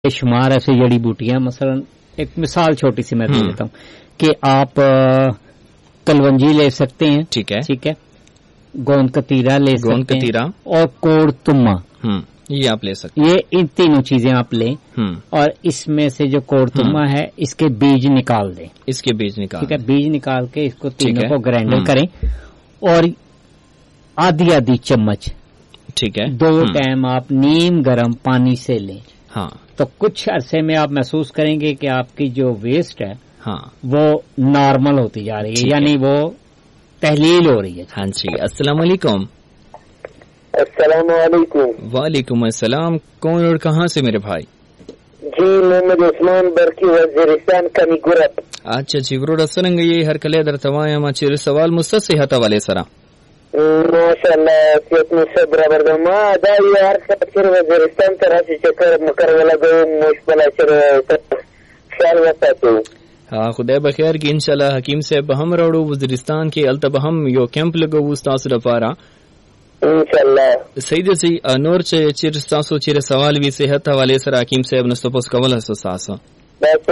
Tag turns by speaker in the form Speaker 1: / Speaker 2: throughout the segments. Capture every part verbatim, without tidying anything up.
Speaker 1: शुमार ऐसी जड़ी बूटियां, मसलन एक मिसाल छोटी सी मैं दे देता हूँ कि आप कलवंजी ले सकते हैं, ठीक है ठीक है गोंद कतीरा ले
Speaker 2: गोंद
Speaker 1: सकते
Speaker 2: कतीरा
Speaker 1: हैं और कोड़ तुम्मा,
Speaker 2: ये आप ले सकते हैं।
Speaker 1: ये इन तीनों चीजें आप लें और इसमें से जो कोड़ तुम्मा है इसके बीज निकाल दें,
Speaker 2: इसके बीज निकाल
Speaker 1: ठीक है, बीज निकाल के इसको तीनों को ग्राइंडर करें और आधी आधी चम्मच, ठीक है, दो टाइम आप नीम गर्म पानी से लें। हाँ, तो कुछ अरसे में आप महसूस करेंगे कि आपकी जो वेस्ट है हाँ वो नॉर्मल होती जा रही है, यानी वो तहलील हो रही है।
Speaker 2: हाँ जी, अस्सलाम वालेकुम।
Speaker 3: अस्सलाम वालेकुम।
Speaker 2: वालेकुम अस्सलाम। कौन और कहाँ से मेरे भाई?
Speaker 3: जी मोहम्मद उस्मान बरकी, वजीरिस्तान कमी गुरत।
Speaker 2: अच्छा जी, गुरुड़ असरंग ये हर कले दर तवाया माचिर सवाल मुस्तस सेहत वाले सरा
Speaker 3: माशाअल्लाह सेहत में सब बराबर दा मा दा यार सफर वजीरिस्तान तरह से चक्कर मकर वाला गो मुश्किल है ख्याल वता तो
Speaker 2: हाँ खुदा बखैर की इंशाल्लाह हकीम साहब हम रोडो वजीरिस्तान के अल्तब हम यो कैंप लगो उस्ताद रफारा
Speaker 3: इंशाल्लाह
Speaker 2: सही सी नूर चे चिर सासो चिर सवाल भी सेहत वाले सर हकीम साहब ने सपोस कवल हसो सासा
Speaker 3: बस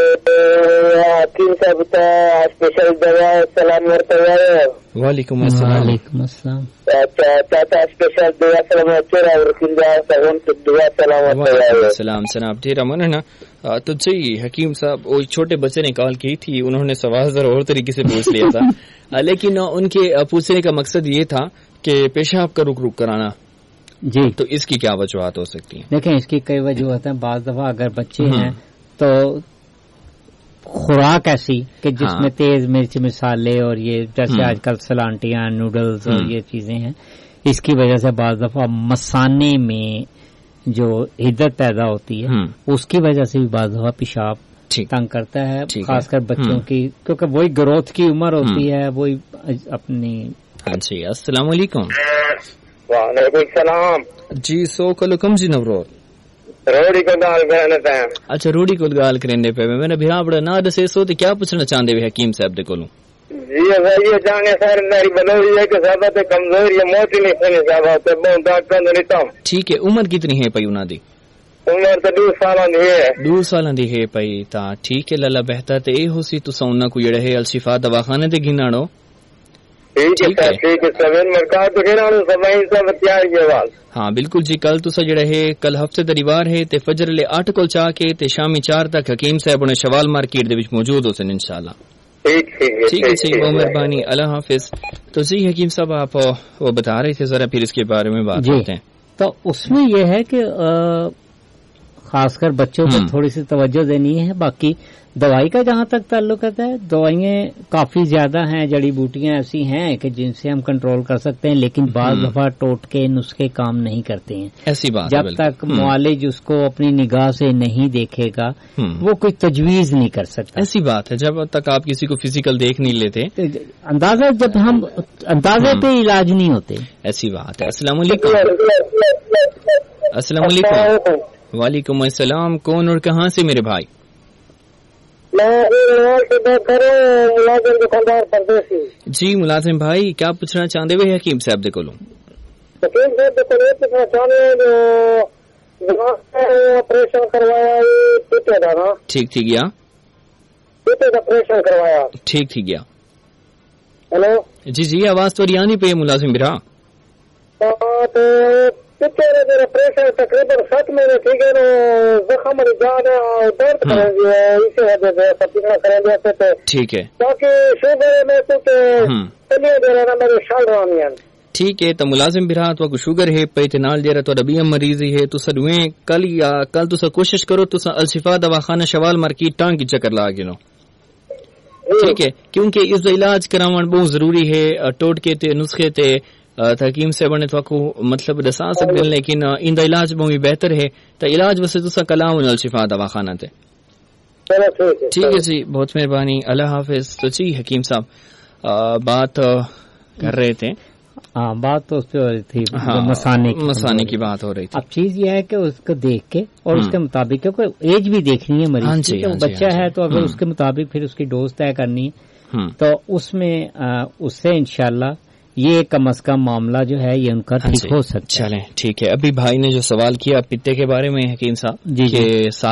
Speaker 3: हकीम साहब ता स्पेशल दवा सलाम मरतबा।
Speaker 2: वालेकुम अस्सलाम।
Speaker 1: वालेकुम अस्सलाम।
Speaker 3: अच्छा चाचा स्पेशल दवा सलाम चेरा और किंदा सगन की दुआ सलाम मरतबा।
Speaker 2: सलाम सलाम तेरा मन है ना। तो जी हकीम साहब वो छोटे बच्चे ने कॉल की थी, उन्होंने सवाल जरा और तरीके से पूछ लिया था लेकिन उनके पूछने का मकसद ये था कि पेशाब का रुक रुक कराना जी, तो इसकी क्या वजूहत हो सकती है?
Speaker 1: देखें इसकी कई वजूहत हैं। बाज दफा अगर बच्चे हैं तो खुराक ऐसी कि जिसमें हाँ। तेज मिर्च मसाले और ये जैसे आजकल सलांटियां नूडल्स और ये चीजें हैं, इसकी वजह से बाज दफा मसाने में जो हिद्दत पैदा होती है उसकी वजह से भी बाज दफा पेशाब तंग करता है, खासकर बच्चों की, क्योंकि वही ग्रोथ की उम्र होती है, वही अपनी।
Speaker 2: हाँ जी, अस्सलाम वालेकुम।
Speaker 3: वालेकुम सलाम
Speaker 2: जी। सो कल कम जी नवरो
Speaker 3: रोडी को गाल करने पे।
Speaker 2: अच्छा रोडी को गाल करने पे मैंने भी बड़ा ना दसे सो तो क्या पूछना चाहते हुए हकीम साहब दे कोलू?
Speaker 3: जी ये जाने सर मेरी बनोरी है कि साहब ते कमजोर ये मौत ही नहीं सुनी साहब ते बहुत डॉक्टर ने नहीं।
Speaker 2: ठीक है, उम्र कितनी है पई उना दी?
Speaker 3: उम्र तो दो साल दी है।
Speaker 2: दो साल दी है पई ता ठीक है लला बेहतर ते ए होसी तु सौना को जड़े है अलशिफा दवाखाने ते गिनाणो।
Speaker 3: ठीक है ठीक है सवेन मरकार तो गिनाणो सबाई सब तैयार के वाल।
Speaker 2: हाँ बिल्कुल जी, कल तुसा जड़े है कल हफ्ते दा रिवार है ते फजर ले आठ को चा के ते शामी चार तक हकीम साहब ने शवाल मार्केट दे विच मौजूद होसन इंशाल्लाह।
Speaker 3: ठीक ठीक
Speaker 2: ठीक है जी, बहुत मेहरबानी, अल्लाह हाफिज। तो जी हकीम साहब आप वो बता रहे थे, जरा फिर इसके बारे में बात करते हैं।
Speaker 1: तो उसमें यह है कि खासकर बच्चों को थोड़ी सी तवज्जो देनी है। बाकी दवाई का जहां तक ताल्लुक है, दवाइयां काफी ज्यादा हैं, जड़ी बूटियां ऐसी हैं कि जिनसे हम कंट्रोल कर सकते हैं, लेकिन बाज़ दफा टोटके नुस्खे काम नहीं करते हैं।
Speaker 2: ऐसी बात
Speaker 1: जब तक मुआलिज उसको अपनी निगाह से नहीं देखेगा वो कोई तजवीज नहीं कर सकता।
Speaker 2: ऐसी बात है, जब तक आप किसी को फिजिकल देख नहीं लेते
Speaker 1: अंदाजा, जब हम अंदाजे पे इलाज नहीं होते।
Speaker 2: ऐसी बात है। अस्सलाम वालेकुम। अस्सलाम वालेकुम। वालेकुम अस्सलाम। कौन और कहाँ से मेरे भाई?
Speaker 3: मुलाजिम दुकानदार परदेसी।
Speaker 2: जी मुलाजिम भाई, क्या पूछना चाहते हुए हकीम साहब दे कोलों?
Speaker 3: हकीम साहब दे कोलों पूछना चाहते हैं जो ऑपरेशन करवाया पीते का ना।
Speaker 2: ठीक ठीक गया
Speaker 3: पीते का ऑपरेशन करवाया।
Speaker 2: ठीक ठीक गया।
Speaker 3: हेलो
Speaker 2: जी जी, आवाज तो रियानी पे मुलाजिम बिरा।
Speaker 3: मेरा प्रेशर तकरीबन सात महीने ठीक है ना, जख्म जान दर्द करेंगे इसे करेंगे
Speaker 2: ठीक है,
Speaker 3: ताकि शुगर में कुछ चलिए दे रहा मेरे शाल रामियां।
Speaker 2: ठीक है, तो मुलाजिम बिरा तो शुगर है पे नाल दे रहा तो अभी मरीजी है तो सर कल या कल तुसा कोशिश करो तो अलशिफा दवाखाना शवाल मार्केट टांग की चक्कर ला गिनो। ठीक है, क्योंकि इस इलाज करावन बहुत जरूरी है। टोटके ते नुस्खे ते हकीम से बने तो मतलब दसा सकते हैं, लेकिन इन इलाज बहुत बेहतर है। तो इलाज वैसे तुसा कलाम अलशिफा दवाखाना थे। ठीक है जी, बहुत मेहरबानी, अल्लाह हाफिज। तो जी हकीम साहब बात कर रहे थे।
Speaker 1: हाँ, बात तो उस पे हो रही थी,
Speaker 2: हाँ,
Speaker 1: मसाने की
Speaker 2: मसाने की बात हो रही थी।
Speaker 1: अब चीज ये है कि उसको देख के और उसके मुताबिक, क्योंकि एज भी देखनी है मरीज की, तो बच्चा है तो अगर उसके मुताबिक फिर उसकी डोज तय करनी है, तो उसमें उससे इंशाल्लाह ये कम अज कम मामला जो है ये उनका ठीक हो सकता है।
Speaker 2: चलें ठीक है। अभी भाई ने जो सवाल किया पित्ते के बारे में हकीम साहब,
Speaker 1: जी, जी।